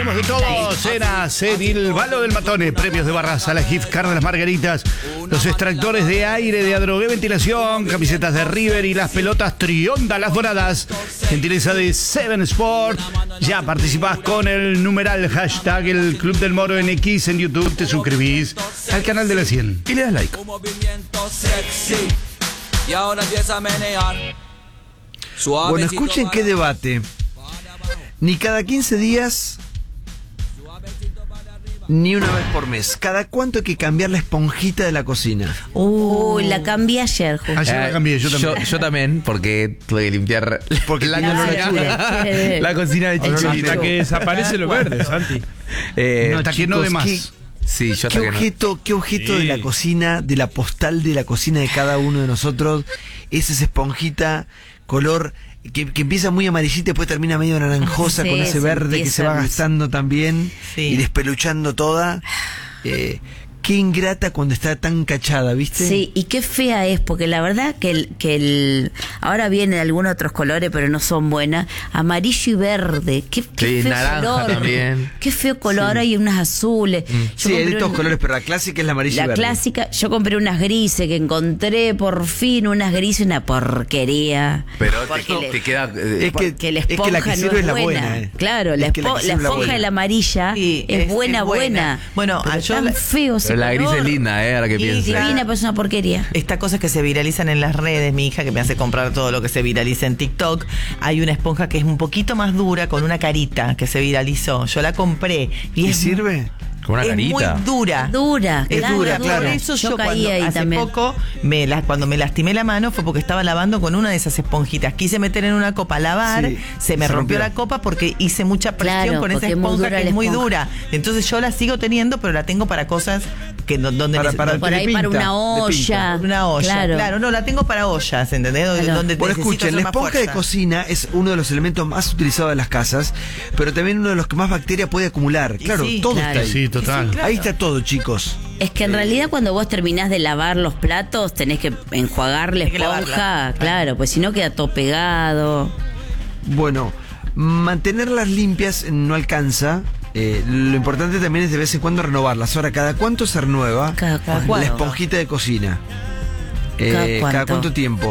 Tenemos de todo, cena, Cedil, Balo del Matone, premios de barras, a la gift card de las margaritas, los extractores de aire de Adrogué Ventilación, camisetas de River y las pelotas Trionda, las doradas, gentileza de Seven Sport. Ya participás con el numeral hashtag el Club del Moro en X en YouTube, te suscribís al canal de la 100 y le das like. Bueno, escuchen qué debate. Ni cada 15 días, ni una vez por mes. ¿Cada cuánto hay que cambiar la esponjita de la cocina? La cambié ayer. Ayer la cambié, yo también. Yo también, porque tuve que limpiar la cocina de Chicho. Hasta que desaparece lo verde, Santi. Hasta que no de más. Sí, yo ¿Qué objeto de la cocina, de la postal de la cocina de cada uno de nosotros es esa esponjita color que empieza muy amarillita y después termina medio naranjosa, con ese verde que se va gastando también y despeluchando toda? Qué ingrata cuando está tan cachada, ¿viste? Sí, y qué fea es, porque la verdad que ahora vienen algunos otros colores, pero no son buenas. Amarillo y verde, qué feo naranja color. También. Qué feo color, ahora hay unas azules. Sí, hay de todos colores, pero la clásica es la amarilla y verde. La clásica, yo compré unas grises que encontré por fin, unas grises, una porquería. Pero te queda... Porque la esponja la que sirve no es es la buena. Claro, la esponja de la amarilla es buena. Bueno, tan feo. Pero la gris es linda, ahora que pienso. Divina, pero es una porquería. Estas cosas que se viralizan en las redes, mi hija que me hace comprar todo lo que se viraliza en TikTok, hay una esponja que es un poquito más dura con una carita que se viralizó. Yo la compré. ¿Y sirve? Con una carita. Muy dura. Es dura, claro. Por eso yo caí cuando ahí hace también. poco, cuando me lastimé la mano, fue porque estaba lavando con una de esas esponjitas. Quise meter en una copa a lavar, se me rompió la copa porque hice mucha presión con esa esponja que es muy dura. Entonces yo la sigo teniendo, pero la tengo para cosas que donde por ahí para una olla. Una olla, claro, no, la tengo para ollas, ¿entendés? Donde bueno, escuchen, la esponja de cocina es uno de los elementos más utilizados de las casas, pero también uno de los que más bacterias puede acumular. Claro, todo está ahí. Sí, total. Ahí está todo, chicos. Es que en realidad cuando vos terminás de lavar los platos tenés que enjuagar la esponja, claro, pues si no queda todo pegado. Bueno, mantenerlas limpias no alcanza. Lo importante también es de vez en cuando renovarlas. Ahora, ¿cada cuánto se renueva la esponjita de cocina? ¿Cada cuánto tiempo?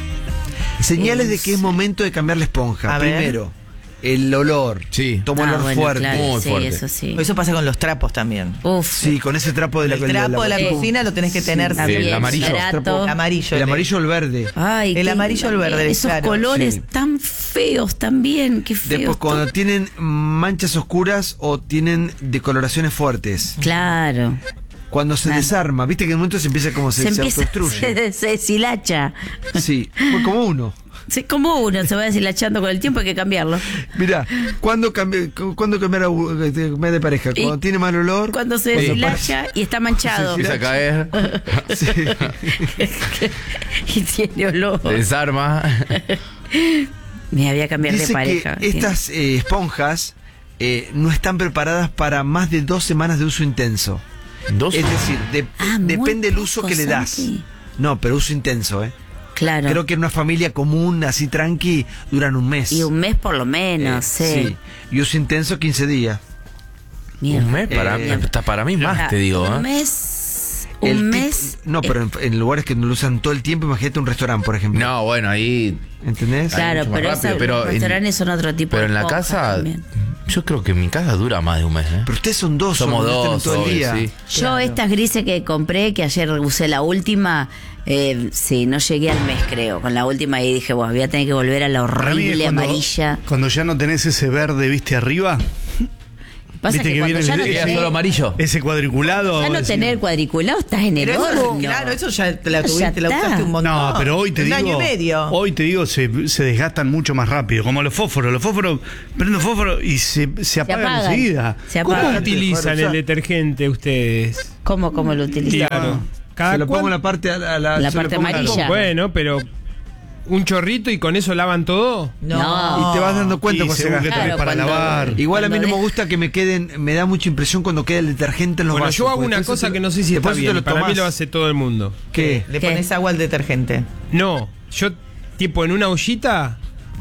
Señales de que es momento de cambiar la esponja. Primero, el olor. Sí. Toma olor fuerte. Claro, muy fuerte. Eso sí. Eso pasa con los trapos también. Sí, con ese trapo de la cocina. El trapo de la cocina lo tenés que tener también, el amarillo. El amarillo. El amarillo o el verde. Ay, el amarillo o el verde. Esos colores tan feos también, qué feos. Después cuando tienen manchas oscuras o tienen decoloraciones fuertes. Claro. Cuando se desarma, viste que en un momento se empieza como se autodestruye. Se deshilacha. Sí, como uno. Sí, como uno se va deshilachando con el tiempo, hay que cambiarlo. Mirá, ¿cuándo cambiar de pareja? Cuando tiene mal olor. Cuando se deshilacha y está manchado. Empieza a caer. Sí. Y tiene olor. Se desarma. Me había cambiado de pareja. Que estas esponjas no están preparadas para más de 2 semanas de uso intenso. Es decir, depende del uso que le das. Santi. No, pero uso intenso, Claro. Creo que en una familia común, así tranqui, duran un mes. Y un mes por lo menos, sí. Y uso intenso 15 días. Mierda. Un mes para mí más, te digo. Un mes. Un mes. No, pero en lugares que no lo usan todo el tiempo, imagínate un restaurante, por ejemplo. No, bueno, ahí... ¿Entendés? Claro, pero los restaurantes son otro tipo pero de en la casa, también. yo creo que en mi casa dura más de un mes. Pero ustedes son dos. Somos dos todo el día. Sí. Yo estas grises que compré, que ayer usé la última, sí, no llegué al mes creo, con la última y dije, voy a tener que volver a la horrible amarilla. Cuando ya no tenés ese verde, viste, arriba. Pasa ¿Viste que cuando viene ya no Era tenés, solo amarillo. ese cuadriculado? ya no tener cuadriculado, estás en el horno. Claro, eso ya la usaste un montón. No, pero hoy te un digo. año y medio. Hoy te digo, se desgastan mucho más rápido. Como los fósforos. Los fósforos, prendo fósforo y se apagan enseguida. Se ¿Cómo apagan. utilizan el detergente ustedes? ¿Cómo lo utilizan? Claro. Se lo pongo en la parte La parte amarilla. Bueno, pero un chorrito y con eso lavan todo. No. Y te vas dando cuenta Y cuando se según que gasta. tenés para cuando- lavar. Igual a mí no Cuando me gusta que me queden, me da mucha impresión cuando queda el detergente en los Bueno, vasos. yo hago porque una después cosa te que no sé si está después te bien. lo Para mí tomás. lo hace todo el mundo. ¿Qué? Le ¿Qué? pones agua al detergente. No, yo tipo en una ollita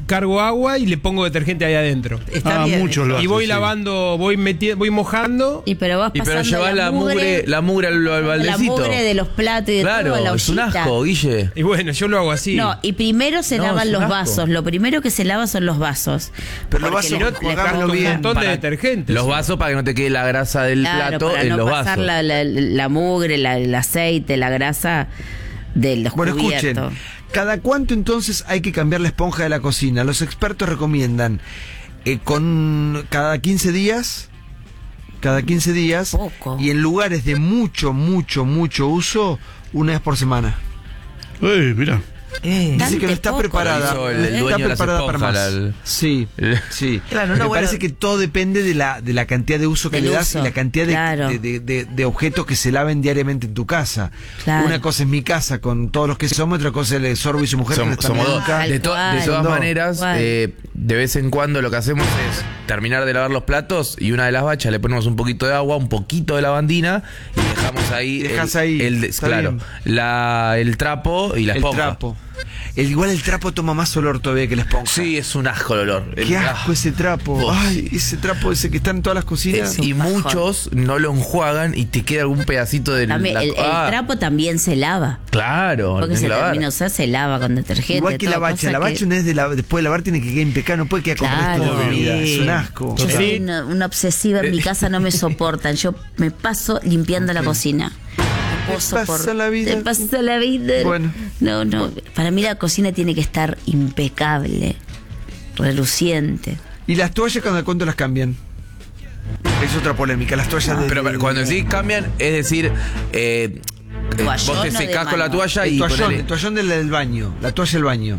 cargo agua y le pongo detergente ahí adentro. Está bien. Muchos lo Y hacen, voy sí. lavando, voy mojando. Pero vas pasando pero llevas la mugre al la baldecito. mugre de los platos y de Claro, todo, la es un ollita. asco, Guille. Y bueno, yo lo hago así. No, y primero se No, lavan es un los asco. vasos. Lo primero que se lava son los vasos. Pero los Porque vasos, le- le jugarlo pongo un bien. montón de detergente. Los vasos para que no te quede la grasa del Claro, plato para en no los pasar vasos. la mugre, el aceite, la grasa de los Bueno, escuchen, cubiertos. ¿cada cuánto entonces hay que cambiar la esponja de la cocina? Los expertos recomiendan con cada 15 días, Poco. y en lugares de mucho uso, una vez por semana. Mira. Dice que no está poco. preparada. Lo hizo el está dueño de las preparada para más. esponjas, Sí, sí. Claro, no, Me bueno. parece que todo depende de la cantidad de uso que Del le das uso, y la cantidad claro. de objetos que se laven diariamente en tu casa. Claro. Una cosa es mi casa con todos los que somos, otra cosa es el Sorbo y su mujer. que no están Somos dos. nunca. Tal De cual. todas Dos. maneras, Cual. de vez en cuando lo que hacemos es terminar de lavar los platos y una de las bachas le ponemos un poquito de agua, un poquito de lavandina y dejamos ahí. Y dejas ahí, está claro, bien. el trapo y la El esponja. trapo. Igual el trapo toma más olor todavía que la esponja. Sí, es un asco el olor. Qué asco ese trapo. Uf. Ay, ese trapo ese que está en todas las cocinas. Y un bajón. muchos no lo enjuagan y te queda algún pedacito de También, el trapo también se lava. Claro, Porque tenés se que lavar. termina de usar, se lava con detergente. Igual que la todo, bacha. cosa La bacha que- una vez después de lavar tiene que quedar impecable. No puede quedar con Claro. resto de vida. Sí. Es un asco. Yo Sí. soy una obsesiva en mi casa, no me soportan. Yo me paso limpiando la cocina. No puedo pasa la vida. Te pasa la vida. Bueno. No. Para mí la cocina tiene que estar impecable, reluciente. ¿Y las toallas cada cuánto las cambian? Es otra polémica. Las toallas de. Pero cuando decís cambian, es decir, Toallón vos te o de secás con la mano. toalla El y toallón, ponele- el toallón del baño. La toalla del baño.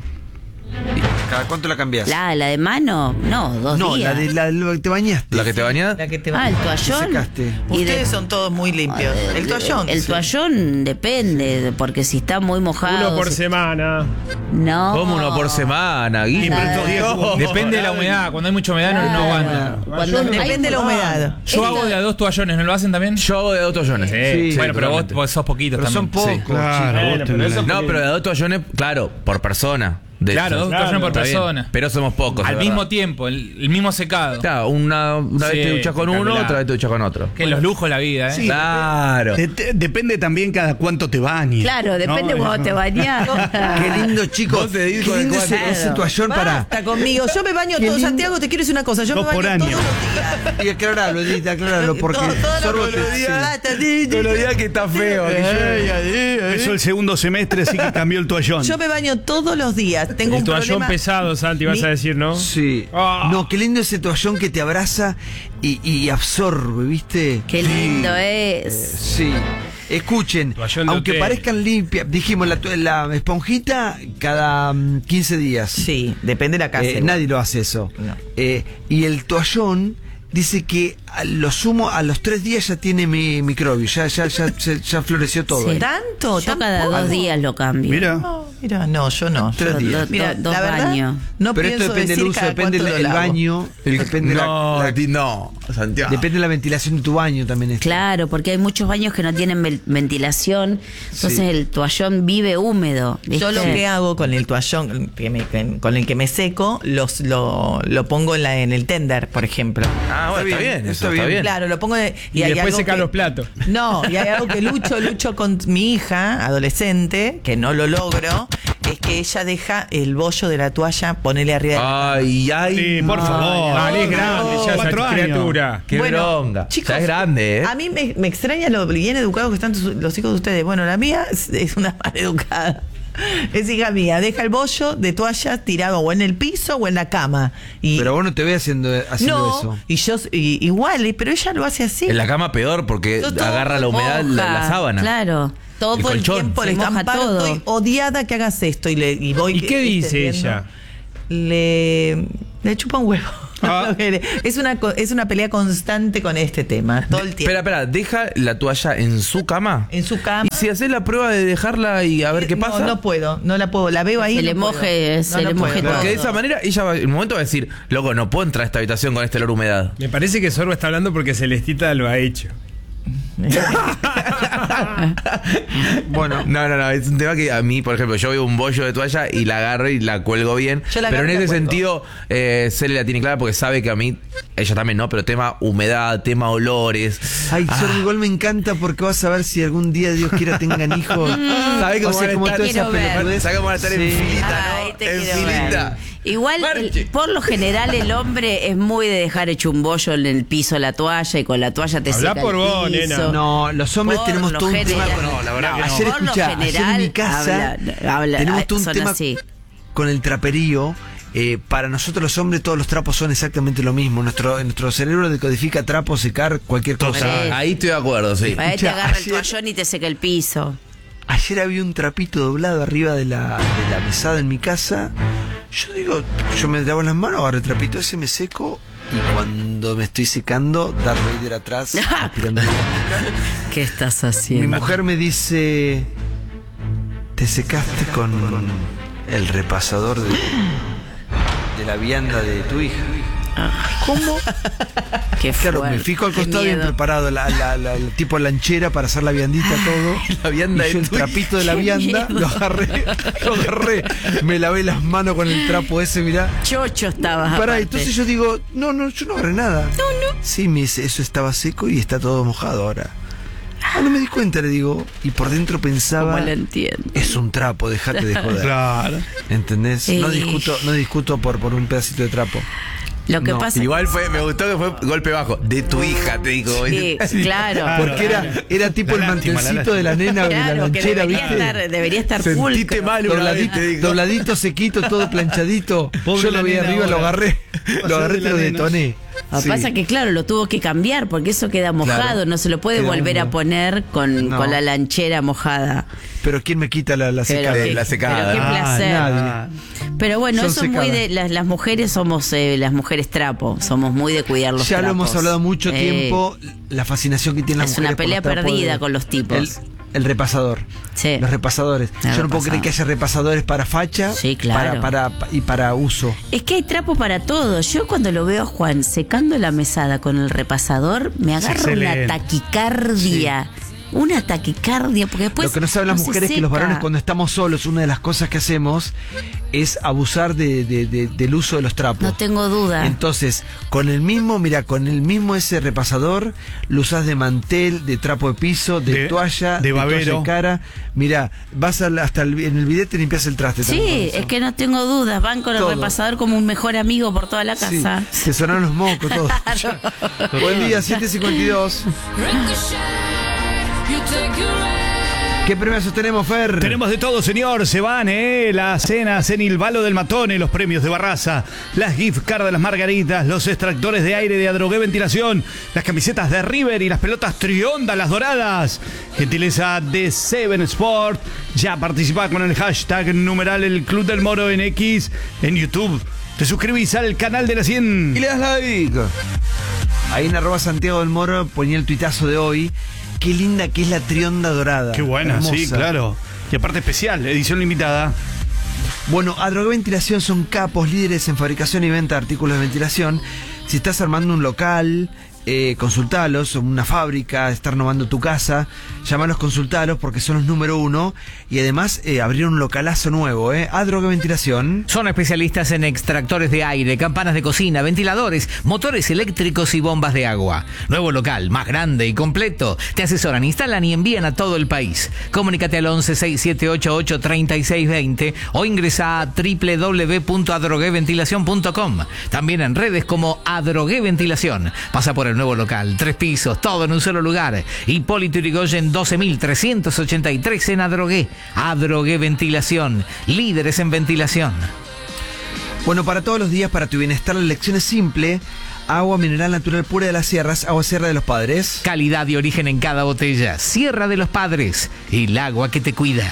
¿Cada cuánto la cambias? La de mano, no, 2 no, días. la que te bañaste. la que te bañás. La que te El va. toallón. secaste. Y de- Ustedes son todos muy limpios. El toallón. El toallón depende, porque si está muy mojado. Uno por si- semana. No. Como uno por semana, Guille. pero estos días hubo- Depende de la humedad. Cuando hay mucha humedad no aguanta. Cuando hay- Depende de la humedad. Yo hago de a 2 toallones, ¿no lo hacen también? Yo hago de 2 toallones. Sí, Bueno, pero totalmente. vos sos poquitos Pero son también. pocos. Claro, chicos. vos tenés- No, pero de 2 toallones, claro, por persona. Claro, 2 toallones por Está bien, persona. pero somos pocos. Al es mismo verdad. tiempo, el mismo secado. Claro, una vez Sí, te duchas con uno, espectacular. otra vez te duchas con otro. Que los lujos de la vida, ¿eh? Sí. Claro. Depende también cada cuánto te bañes. Claro, depende cuando te bañas. Qué lindo, chicos. Vos te digo Qué lindo de ese toallón para. Basta conmigo. Yo me baño Qué todo. lindo. Santiago, te quiero decir una cosa. Yo Dos me por baño año. todos los días. Y aclararlo, Edith, aclararlo, porque Sorbo te- Basta, sí. Todos los días que está feo. Empezó el segundo semestre, así que cambió el toallón. Yo me baño todos los días. Tengo El un toallón problema. pesado, Santi, vas a decir, ¿no? Sí. Ah. No, qué lindo ese toallón que te abraza y absorbe, ¿viste? Qué lindo es. Sí. Escuchen, Toallón de aunque hotel. parezcan limpias, dijimos la esponjita cada 15 días. Sí, depende de la casa. igual. Nadie lo hace eso. No. Y el toallón dice que a lo sumo a los 3 días ya tiene microbios, ya floreció todo. Sí. ahí. ¿Tanto? Yo cada ¿Tampoco? 2 días lo cambio. Mira. Mira, no, yo no. 3 días. Mira, Dos la verdad, baños. no Pero esto pienso depende del decir uso, cada depende cuánto del lo lavo. baño, depende No, Santiago. depende de la ventilación de tu baño también. Esto. Claro, porque hay muchos baños que no tienen ventilación, entonces Sí. el toallón vive húmedo. ¿viste? Yo lo que hago con el toallón con el que me seco, lo pongo en el tender, por ejemplo. Ah, bueno, está bien, eso está bien. Claro, lo pongo Y hay después algo secar que- los platos. No, y hay algo que lucho con mi hija, adolescente, que no lo logro, es que ella deja el bollo de la toalla, ponele arriba de la Ay, Sí, por favor. Vale, es grande ya 4 esa años. criatura. qué bronca. chicos, Ya es grande, ¿eh? A mí me extraña lo bien educados que están los hijos de ustedes. Bueno, la mía es una maleducada. Es hija mía, deja el bollo de toalla tirado o en el piso o en la cama. Y Pero vos no te ves haciendo no, eso. y yo igual, pero ella lo hace así. En la cama peor porque Yo todo agarra la humedad la Moja, sábana. Claro. Todo el colchón. tiempo Se le moja Amparo, todo. estoy odiada que hagas esto y voy. ¿Y qué dice viendo. ella? Le chupa un huevo. Ah. Es una pelea constante con este tema, todo el tiempo. Espera, deja la toalla en su cama. En su cama. Y si haces la prueba de dejarla y a ver qué pasa. No puedo, no la puedo. La veo ahí. Se no le puedo. moje, se le moje puedo. Porque de esa manera ella en un momento va a decir, loco, no puedo entrar a esta habitación con este olor a humedad. Me parece que Sorbo está hablando porque Celestita lo ha hecho. Bueno. No, es un tema que a mí, por ejemplo, yo veo un bollo de toalla y la agarro y la cuelgo bien. Pero en ese sentido, Cele la tiene clara porque sabe que a mí, ella también no, pero tema humedad, tema olores. Ay, igual me encanta porque vas a ver si algún día Dios quiera tengan hijos. ¿Sabes cómo van a estar en filita, no? Ay, te En quiero filita. ver. Igual, por lo general, el hombre es muy de dejar hecho un bollo en el piso la toalla y con la toalla te Hablá seca por el vos, piso. nena. No, los hombres Por tenemos lo todo un tema general. con... No, la verdad que no. Ayer, Por lo escuchá, ayer en mi general, casa habla, tenemos todo un son tema así. con el traperío. Para nosotros los hombres todos los trapos son exactamente lo mismo. Nuestro cerebro decodifica trapo, secar, cualquier cosa. Total. Ahí estoy de acuerdo, sí. Ahí te Escuchá, agarra el ayer- toallón y te seca el piso. Ayer había un trapito doblado arriba de la mesada en mi casa. Yo me lavo las manos, agarro el trapito ese, me seco y cuando me estoy secando, Darth Vader atrás, aspirando la boca. ¿Qué estás Mi haciendo? mujer me dice, te secaste con el repasador de la vianda de tu hija. ¿Cómo? Qué Claro, fuerte, me fijo al qué costado bien miedo. preparado, el tipo lanchera para hacer la viandita, todo. La vianda Y yo de el tu trapito de la Qué vianda, miedo. lo agarré, me lavé las manos con el trapo ese, mirá. Chocho estabas. Pará, aparte. entonces yo digo, no, yo no agarré nada. No. Sí, me dice, eso estaba seco y está todo mojado ahora. No me di cuenta, le digo, y por dentro pensaba, ¿Cómo lo entiendo? es un trapo, dejate de joder. Claro. ¿Entendés? No discuto por un pedacito de trapo. Lo que No, pasa Igual me gustó que fue golpe bajo. De tu hija, te digo. Sí, claro. Porque era tipo el La lástima, mantelcito de la nena, de la Claro, que lanchera, debería ¿viste? estar full. Sentiste mal una vez, te digo. Dobladito, sequito, todo planchadito. Pobre Yo lo la vi nena arriba, ahora. lo agarré, de la lo nena. detoné. Lo que Sí. pasa que, claro, lo tuvo que cambiar porque eso queda mojado, Claro, no se lo puede queda volver a húmedo. poner con No. la lanchera mojada. Pero ¿quién me quita la Pero secada? qué- la secada. pero qué placer. nadie. Pero bueno, Son eso es muy secadas. de las mujeres, somos las mujeres trapo, somos muy de cuidar los Ya trapos. lo hemos hablado mucho tiempo, la fascinación que tienen las Es mujeres una pelea por los trapos perdida con los tipos. El repasador. Sí. Los repasadores. El Yo no puedo repasador. creer que haya repasadores para facha Sí, claro. y para uso. Es que hay trapo para todo. Yo cuando lo veo a Juan secando la mesada con el repasador, me agarra excelente. una taquicardia. Una taquicardia, porque después. Lo que no saben las se mujeres es que los seca. varones cuando estamos solos, una de las cosas que hacemos es abusar del uso de los trapos. No tengo duda. Entonces, con el mismo ese repasador, lo usás de mantel, de trapo de piso, de toalla, de babero. toalla de cara. Mira, vas en el bidet te limpias el traste. también con Sí, eso. es que no tengo dudas. Van con el Todo. repasador como un mejor amigo por toda la Sí, casa. te sonaron los mocos todos. Buen día, 7:52. ¿Qué premios tenemos, Fer? Tenemos de todo, señor. Se van, la cena senil Valo del Matone, los premios de Barraza, las gift card de las Margaritas, los extractores de aire de Adrogué Ventilación, las camisetas de River y las pelotas Trionda, las doradas. Gentileza de Seven Sport. Ya participa con el hashtag numeral el Club del Moro en X, en YouTube. Te suscribís al canal de la 100. Y le das like. Ahí en @Santiago del Moro ponía el tuitazo de hoy. Qué linda que es la Trionda dorada. Qué buena, Hermosa. sí, claro. Y aparte especial, edición limitada. Bueno, Adrogué Ventilación son capos, líderes en fabricación y venta de artículos de ventilación. Si estás armando un local, consultalos, o una fábrica, estar renovando tu casa, llamalos, consultalos porque son los número 1 y además abrieron un localazo nuevo, Adrogué Ventilación. Son especialistas en extractores de aire, campanas de cocina, ventiladores, motores eléctricos y bombas de agua. Nuevo local, más grande y completo. Te asesoran, instalan y envían a todo el país. Comunícate al 1167883620 o ingresa a www.adrogueventilacion.com. También en redes como Adrogué Ventilación. Pasa por el nuevo local, 3 pisos, todo en un solo lugar. Hipólito Yrigoyen 12383 en Adrogué. Adrogué Ventilación, líderes en ventilación. Bueno, para todos los días, para tu bienestar, la elección es simple. Agua mineral natural pura de las sierras, agua Sierra de los Padres. Calidad y origen en cada botella. Sierra de los Padres, el agua que te cuida.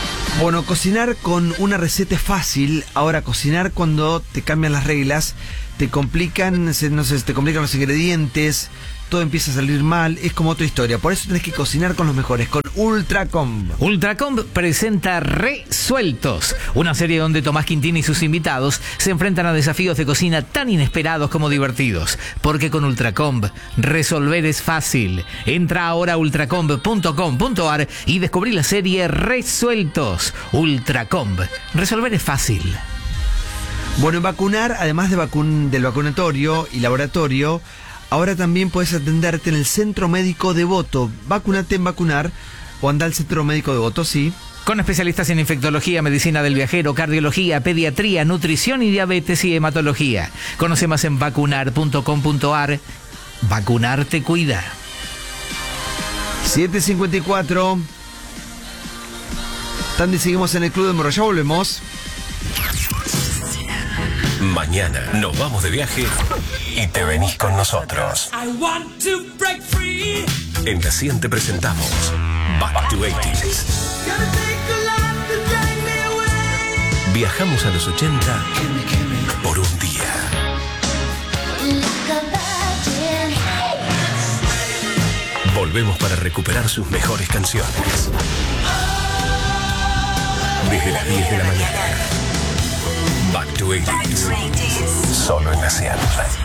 Bueno, cocinar con una receta es fácil. Ahora, cocinar cuando te cambian las reglas te complican, te complican los ingredientes, todo empieza a salir mal, es como otra historia. Por eso tenés que cocinar con los mejores, con Ultracomb. Ultracomb presenta Resueltos, una serie donde Tomás Quintín y sus invitados se enfrentan a desafíos de cocina tan inesperados como divertidos. Porque con Ultracomb, resolver es fácil. Entra ahora a ultracomb.com.ar y descubrí la serie Resueltos. Ultracomb, resolver es fácil. Bueno, en vacunar, además del vacunatorio y laboratorio, ahora también puedes atenderte en el Centro Médico Devoto. Vacunate en Vacunar o anda al Centro Médico Devoto, sí. Con especialistas en infectología, medicina del viajero, cardiología, pediatría, nutrición y diabetes y hematología. Conoce más en vacunar.com.ar. Vacunar te cuida. 7:54. Tandy, seguimos en el Club de Morro. Ya volvemos. Mañana nos vamos de viaje y te venís con nosotros. En la siguiente presentamos Back to 80s. Viajamos a los 80 por un día. Volvemos para recuperar sus mejores canciones. Desde las 10 de la mañana. Back to 80s. Solo en la Cian.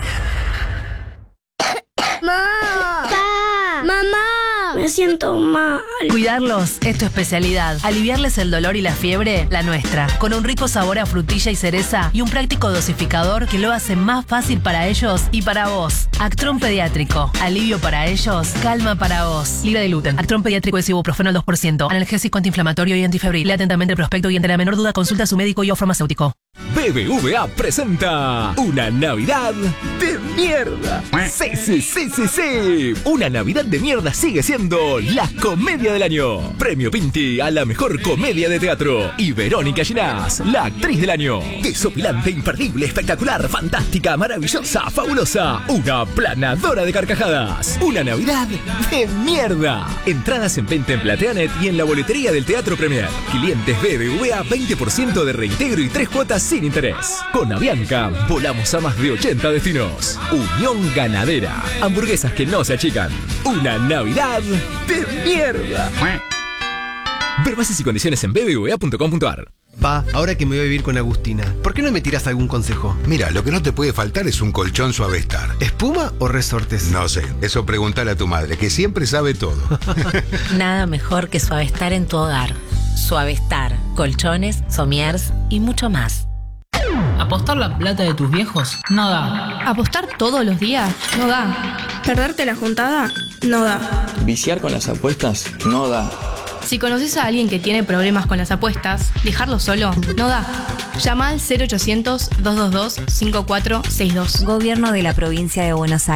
¡Mamá! Me siento mal. Cuidarlos es tu especialidad. Aliviarles el dolor y la fiebre, la nuestra. Con un rico sabor a frutilla y cereza y un práctico dosificador que lo hace más fácil para ellos y para vos. Actron Pediátrico. Alivio para ellos, calma para vos. Libre de gluten. Actron Pediátrico es ibuprofeno al 2%. Analgésico antiinflamatorio y antifebril. Lea atentamente el prospecto y ante la menor duda consulta a su médico y o farmacéutico. BBVA presenta una Navidad de mierda. Sí. Una Navidad de mierda sigue siendo la comedia del año. Premio Pinti a la mejor comedia de teatro. Y Verónica Ginás, la actriz del año. Desopilante, imperdible, espectacular, fantástica, maravillosa, fabulosa. Una planadora de carcajadas. Una Navidad de mierda. Entradas en venta en Plateanet y en la boletería del Teatro Premier. Clientes BBVA, 20% de reintegro y 3 cuotas sin interés. Con Avianca, volamos a más de 80 destinos. Unión Ganadera. Hamburguesas que no se achican. Una Navidad de mierda. Ver bases y condiciones en bbva.com.ar. Pa, ahora que me voy a vivir con Agustina, ¿por qué no me tiras algún consejo? Mira, lo que no te puede faltar es un colchón Suavestar. ¿Espuma o resortes? No sé, eso preguntale a tu madre, que siempre sabe todo. Nada mejor que Suavestar en tu hogar. Suavestar, colchones, somiers y mucho más. ¿Apostar la plata de tus viejos? No da. ¿Apostar todos los días? No da. ¿Perderte la juntada? No da. ¿Viciar con las apuestas? No da. Si conoces a alguien que tiene problemas con las apuestas, dejarlo solo no da. Llama al 0800-222-5462. Gobierno de la Provincia de Buenos Aires.